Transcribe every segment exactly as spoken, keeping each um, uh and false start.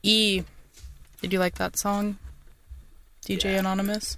E. Did you like that song? D J yeah. Anonymous?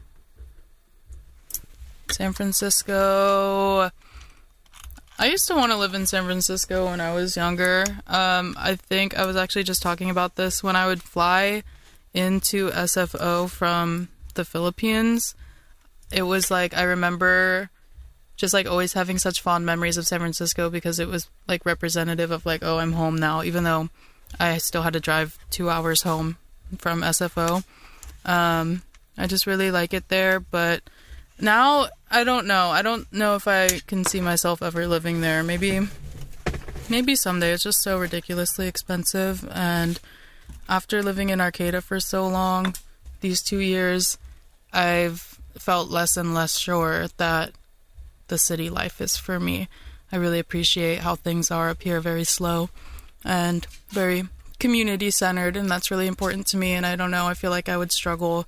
San Francisco. I used to want to live in San Francisco when I was younger. Um, I think I was actually just talking about this when I would fly into S F O from the Philippines. It was like, I remember just like always having such fond memories of San Francisco because it was like representative of like, oh, I'm home now, even though I still had to drive two hours home from S F O. Um, I just really like it there, but now I don't know. I don't know if I can see myself ever living there. Maybe, maybe someday. It's just so ridiculously expensive, and after living in Arcata for so long, these two years, I've felt less and less sure that the city life is for me. I really appreciate how things are up here, very slow and very community-centered, and that's really important to me, and I don't know, I feel like I would struggle.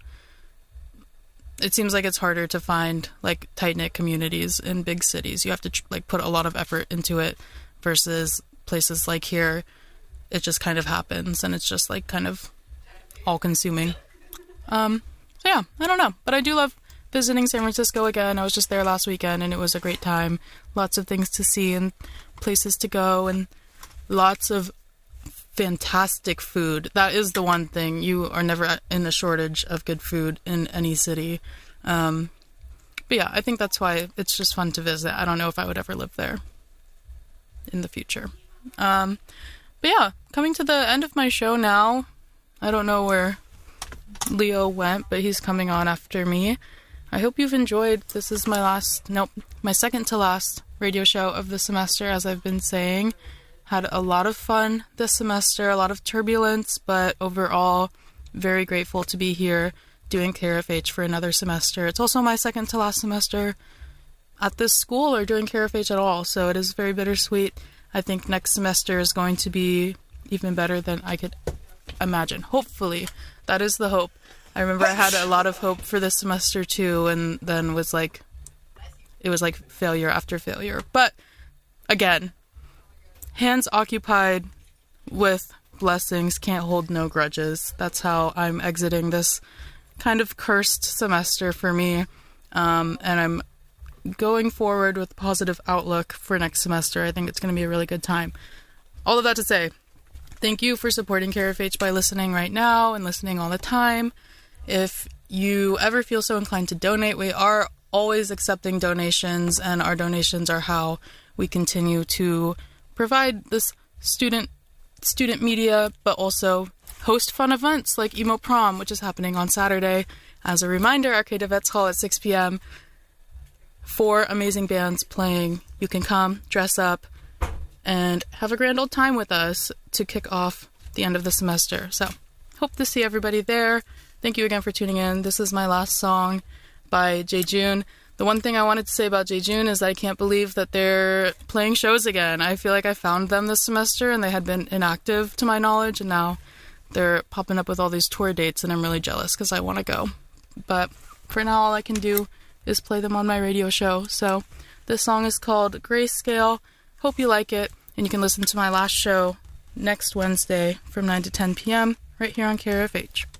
It seems like it's harder to find, like, tight-knit communities in big cities. You have to, tr- like, put a lot of effort into it versus places like here. It just kind of happens, and it's just, like, kind of all-consuming. Um, so, yeah, I don't know. But I do love visiting San Francisco again. I was just there last weekend, and it was a great time. Lots of things to see and places to go, and lots of fantastic food. That is the one thing. You are never in a shortage of good food in any city. Um, but yeah, I think that's why it's just fun to visit. I don't know if I would ever live there in the future. Um, but yeah, coming to the end of my show now. I don't know where Leo went, but he's coming on after me. I hope you've enjoyed. This is my last, nope, my second to last radio show of the semester, as I've been saying. Had a lot of fun this semester, a lot of turbulence, but overall, very grateful to be here doing K R F H for another semester. It's also my second to last semester at this school or doing K R F H at all, so it is very bittersweet. I think next semester is going to be even better than I could imagine. Hopefully. That is the hope. I remember I had a lot of hope for this semester too, and then was like, it was like failure after failure. But again, hands occupied with blessings, can't hold no grudges. That's how I'm exiting this kind of cursed semester for me. Um, and I'm going forward with a positive outlook for next semester. I think it's going to be a really good time. All of that to say, thank you for supporting K R F H by listening right now and listening all the time. If you ever feel so inclined to donate, we are always accepting donations, and our donations are how we continue to provide this student student media, but also host fun events like Emo Prom, which is happening on Saturday. As a reminder, Arcata Vets Hall at six p.m. Four amazing bands playing. You can come, dress up, and have a grand old time with us to kick off the end of the semester. So, hope to see everybody there. Thank you again for tuning in. This is my last song by Jay June. The one thing I wanted to say about Jay June is that I can't believe that they're playing shows again. I feel like I found them this semester and they had been inactive to my knowledge, and now they're popping up with all these tour dates, and I'm really jealous because I want to go. But for now, all I can do is play them on my radio show. So this song is called Grayscale. Hope you like it, and you can listen to my last show next Wednesday from nine to ten p.m. right here on K R F H.